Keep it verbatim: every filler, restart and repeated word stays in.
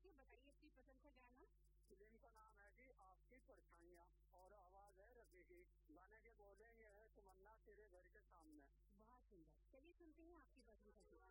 है, बताइए अपनी पसंद का गाना। फिल्म का नाम है जी आपकी परछाइयाँ और आवाज है रफी की। गाने के बोले ये है तमन्ना तेरे घर के सामने। बहुत सुंदर, चलिए सुनते हैं आपकी पसंद का।